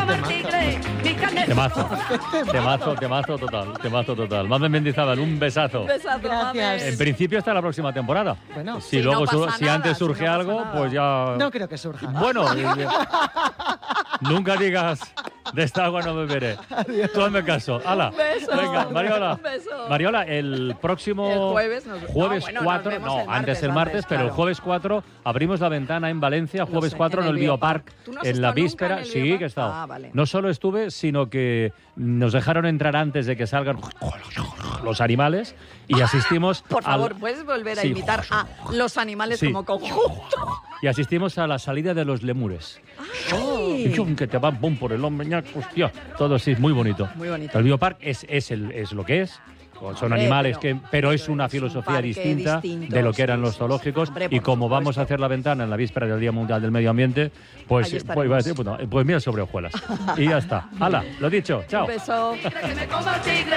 Temazo total. Mamen Mendizábal, un besazo. Gracias. En principio hasta la próxima temporada. Bueno, si luego no si antes surge algo, pues ya... No creo que surja. Bueno, nunca digas, de esta agua no beberé. Tú hazme caso. ¡Hala! Beso. Venga, Mariola. Un beso. Mariola, el próximo... El jueves 4, antes el martes, pero el jueves 4 abrimos la ventana en Valencia, jueves 4 en el Biopark, en la víspera. Sí, que he estado. Vale. No solo estuve, sino que nos dejaron entrar antes de que salgan los animales y asistimos... Por favor, ¿puedes volver a imitar a los animales como conjunto? Y asistimos a la salida de los lemures. Y que te van pum por el hombro, hostia, todo sí, muy bonito. Muy bonito. El Biopark es lo que es. Son animales, pero es una filosofía distinta de lo que eran los zoológicos. Y como vamos a hacer la ventana en la víspera del Día Mundial del Medio Ambiente, pues mira sobre hojuelas. Y ya está. ¡Hala! Lo dicho. Chao. Un beso.